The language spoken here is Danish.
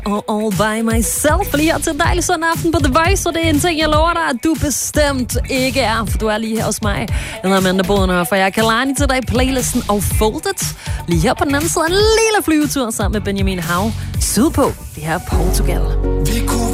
og All By Myself. Lige her til en dejlig sådan aften på The Voice, og det er en ting, jeg lover dig, at du bestemt ikke er, for du er lige her hos mig. Jeg hedder Amanda Bodner, for jeg er Kalani til dig i playlisten og Folded. Lige her på den anden side en lille flyvetur sammen med Benjamin Hav. Sydpå, det her er Portugal.